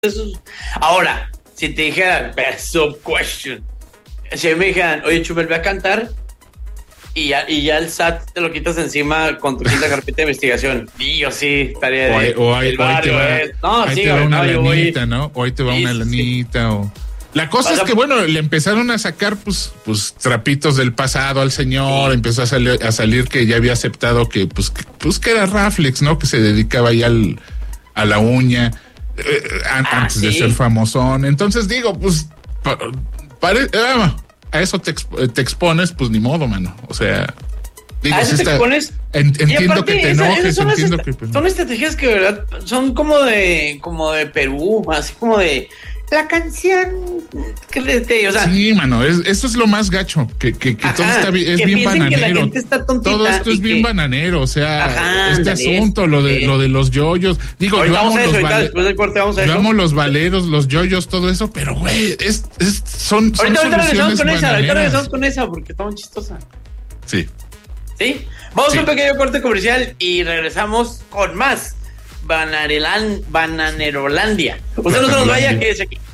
Ahora, si te dijeran, sub question, si me dijeran, oye, Chumel, ve a cantar y ya el SAT te lo quitas encima con tu quinta carpeta de investigación. Y yo sí estaría de. Hoy te va una lanita, ¿no? Hoy te va una lanita. O... La cosa es que, bueno, le empezaron a sacar, pues trapitos del pasado al señor. Empezó a salir que ya había aceptado que, que era Raflex, ¿no? Que se dedicaba ya a la uña. Antes de ser famosón. Entonces digo, a eso te expones, pues ni modo, mano. O sea, digo, ¿a eso te expones? Entiendo aparte, que te enojes, son estrategias que, ¿verdad? Son como de Perú, así como de la canción que o sea, sí, mano, eso es lo más gacho, que todo está bien, es bien bananero. Todo esto es bien bananero, o sea, asunto, lo de los yoyos. Digo, yo amo los valeros, los yoyos, todo eso, pero güey, son ahorita regresamos con esa, porque está muy chistosa. Sí. ¿Sí? Vamos a un pequeño corte comercial y regresamos con más Bananerolandia. Usted no se nos vaya, quédese aquí.